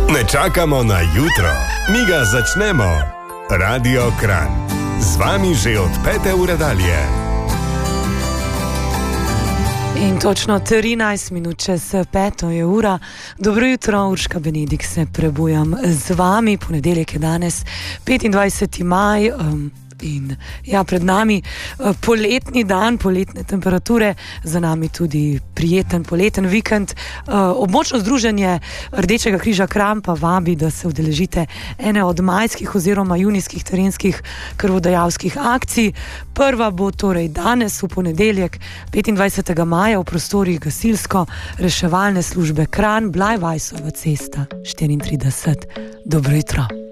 Ne čakamo na jutro, mi ga začnemo. Radio Kranj. Z vami že od 5. ure dalje. In točno 13 minut čez 5. je ura. Dobro jutro, Urška Benedik se prebujam z vami. Ponedeljek je danes 25. maj. In ja, pred nami poletni dan, poletne temperature, za nami tudi prijeten poleten vikend. Območno združenje Rdečega križa Kranj pa vabi, da se udeležite ene od majskih oziroma junijskih terenskih krvodajalskih akcij. Prva bo torej danes v ponedeljek 25. maja v prostorih gasilsko-reševalne službe Kranj, Blajvajsova cesta 34. Dobro jutro.